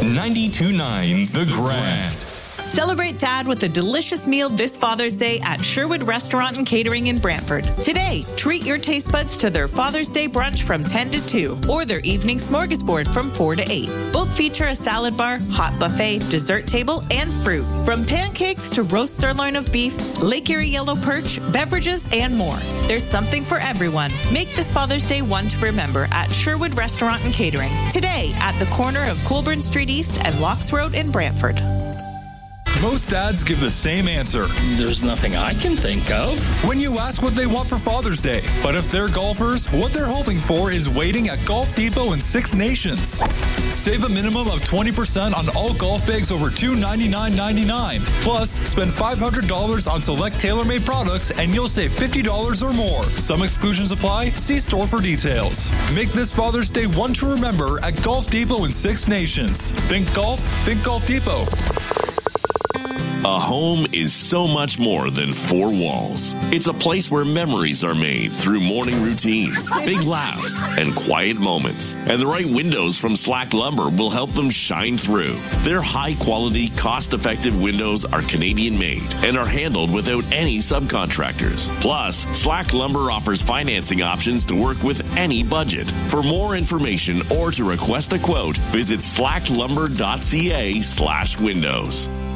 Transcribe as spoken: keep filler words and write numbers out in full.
ninety-two point nine The Grand. Celebrate Dad with a delicious meal this Father's Day at Sherwood Restaurant and Catering in Brantford. Today, treat your taste buds to their Father's Day brunch from ten to two or their evening smorgasbord from four to eight. Both feature a salad bar, hot buffet, dessert table, and fruit. From pancakes to roast sirloin of beef, Lake Erie yellow perch, beverages, and more. There's something for everyone. Make this Father's Day one to remember at Sherwood Restaurant and Catering. Today, at the corner of Colburn Street East and Locks Road in Brantford. Most dads give the same answer. There's nothing I can think of. When you ask what they want for Father's Day. But if they're golfers, what they're hoping for is waiting at Golf Depot in Six Nations. Save a minimum of twenty percent on all golf bags over two hundred ninety-nine dollars and ninety-nine cents. Plus, spend five hundred dollars on select TaylorMade products and you'll save fifty dollars or more. Some exclusions apply. See store for details. Make this Father's Day one to remember at Golf Depot in Six Nations. Think golf, think Golf Depot. A home is so much more than four walls. It's a place where memories are made through morning routines, big laughs, and quiet moments. And the right windows from Slack Lumber will help them shine through. Their high-quality, cost-effective windows are Canadian-made and are handled without any subcontractors. Plus, Slack Lumber offers financing options to work with any budget. For more information or to request a quote, visit slacklumber.ca slash windows.